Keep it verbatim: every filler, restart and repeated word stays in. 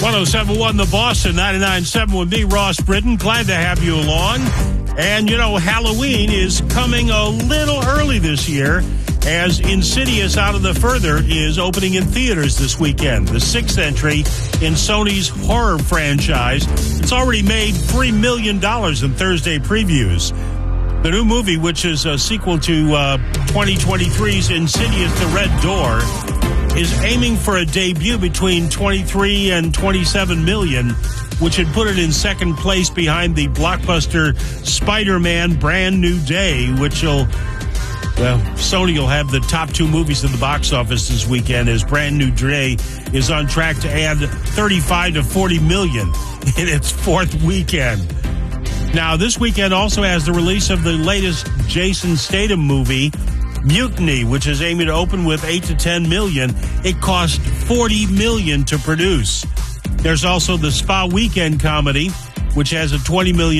one oh seven point one The Boston, ninety-nine point seven with me, Ross Britton. Glad to have you along. And, you know, Halloween is coming a little early this year as Insidious Out of the Further is opening in theaters this weekend. The sixth entry in Sony's horror franchise. It's already made three million dollars in Thursday previews. The new movie, which is a sequel to uh, twenty twenty-three's Insidious The Red Door, is aiming for a debut between twenty-three and twenty-seven million, which would put it in second place behind the blockbuster Spider-Man Brand New Day, which will, well, Sony will have the top two movies in the box office this weekend as Brand New Day is on track to add thirty-five to forty million in its fourth weekend. Now, this weekend also has the release of the latest Jason Statham movie, Mutiny, which is aiming to open with eight to ten million. It cost forty million to produce. There's also the Spa Weekend comedy, which has a twenty million